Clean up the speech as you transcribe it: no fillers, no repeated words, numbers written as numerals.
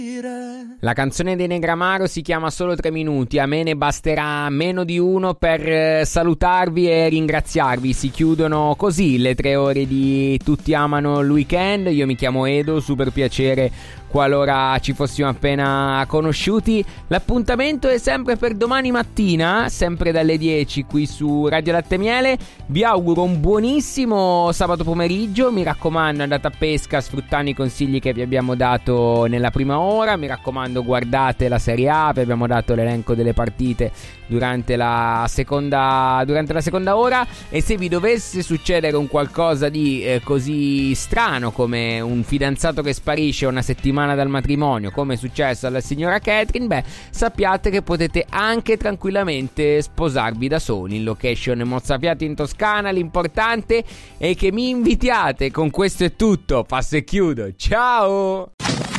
La canzone dei Negramaro si chiama Solo 3 minuti. A me ne basterà meno di uno per salutarvi e ringraziarvi. Si chiudono così le 3 ore di Tutti amano il weekend. Io mi chiamo Edo, super piacere qualora ci fossimo appena conosciuti. L'appuntamento è sempre per domani mattina, sempre dalle 10 qui su Radio Latte Miele. Vi auguro un buonissimo sabato pomeriggio. Mi raccomando, andate a pesca sfruttando i consigli che vi abbiamo dato nella prima ora. Mi raccomando, guardate la Serie A. Vi abbiamo dato l'elenco delle partite durante la seconda ora. E se vi dovesse succedere un qualcosa di così strano come un fidanzato che sparisce una settimana dal matrimonio, come è successo alla signora Catherine, sappiate che potete anche tranquillamente sposarvi da soli in location mozzafiato in Toscana. L'importante è che mi invitiate. Con questo è tutto, passo e chiudo, ciao.